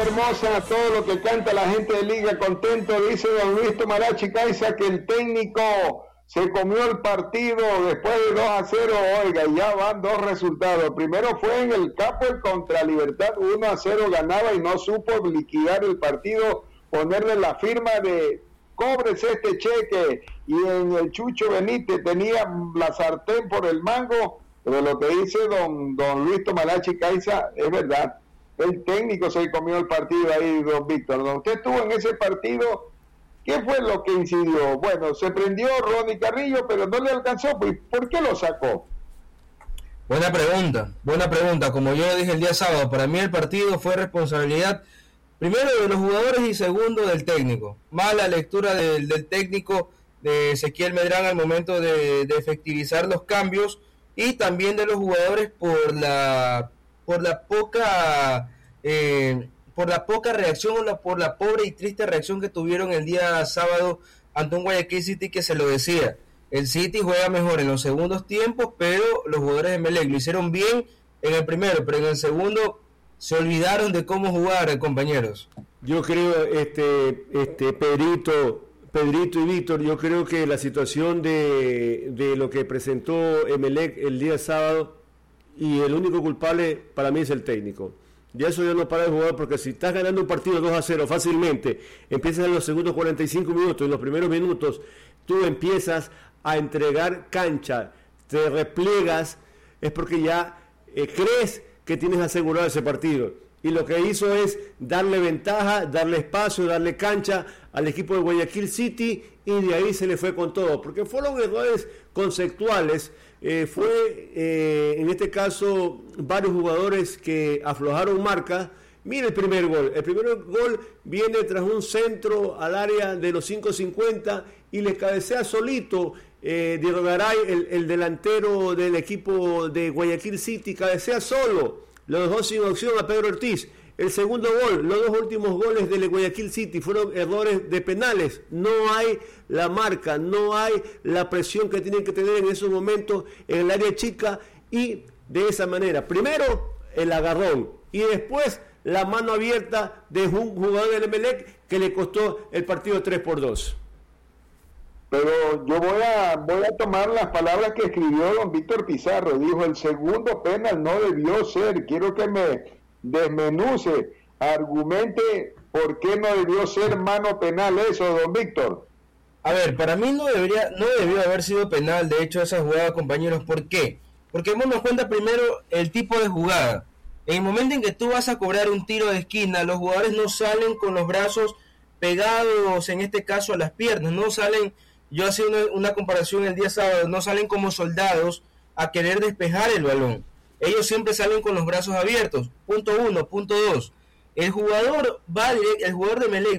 hermosa, todo lo que canta la gente de Liga, contento, dice don Luis Tomarachi Caiza que el técnico se comió el partido después de 2-0, oiga, ya van dos resultados. Primero fue en el Capo contra Libertad, 1-0 ganaba y no supo liquidar el partido, ponerle la firma de cóbrese este cheque, y en el Chucho Benítez tenía la sartén por el mango, pero lo que dice don Luis Tomarachi Caiza es verdad. El técnico se comió el partido ahí, don Víctor. Usted estuvo en ese partido. ¿Qué fue lo que incidió? Bueno, se prendió Ronnie Carrillo, pero no le alcanzó. Pues, ¿por qué lo sacó? Buena pregunta. Como yo dije el día sábado, para mí el partido fue responsabilidad primero de los jugadores y segundo del técnico. Mala lectura del técnico de Ezequiel Medrán al momento de efectivizar los cambios, y también de los jugadores por la poca reacción, por la pobre y triste reacción que tuvieron el día sábado ante un Guayaquil City que se lo decía. El City juega mejor en los segundos tiempos, pero los jugadores de Emelec lo hicieron bien en el primero, pero en el segundo se olvidaron de cómo jugar, compañeros. Yo creo, Pedrito y Víctor, yo creo que la situación de lo que presentó Emelec el día sábado, y el único culpable para mí es el técnico. Ya eso ya no para de jugar, porque si estás ganando un partido 2-0 fácilmente, empiezas en los segundos 45 minutos, en los primeros minutos, tú empiezas a entregar cancha, te repliegas, es porque ya crees que tienes asegurado ese partido. Y lo que hizo es darle ventaja, darle espacio, darle cancha al equipo de Guayaquil City, y de ahí se le fue con todo, porque fueron errores conceptuales. En este caso varios jugadores que aflojaron marca. Mira el primer gol viene tras un centro al área de los 5.50 y le cabecea solito Diego Garay, el delantero del equipo de Guayaquil City, cabecea solo, lo dejó sin opción a Pedro Ortiz. El segundo gol, los dos últimos goles del Guayaquil City fueron errores de penales. No hay la marca, no hay la presión que tienen que tener en esos momentos en el área chica, y de esa manera, primero el agarrón y después la mano abierta de un jugador del Emelec que le costó el partido 3-2. Pero yo voy a tomar las palabras que escribió don Víctor Pizarro. Dijo, el segundo penal no debió ser. Quiero que me desmenuce, argumente por qué no debió ser mano penal eso, don Víctor. A ver, para mí no debió haber sido penal, de hecho, esa jugada, compañeros. ¿Por qué? Porque vamos a cuenta primero el tipo de jugada. En el momento en que tú vas a cobrar un tiro de esquina, los jugadores no salen con los brazos pegados, en este caso a las piernas, no salen, yo hacía una comparación el día sábado, no salen como soldados a querer despejar el balón. Ellos siempre salen con los brazos abiertos. Punto 1, punto 2. El jugador de Emelec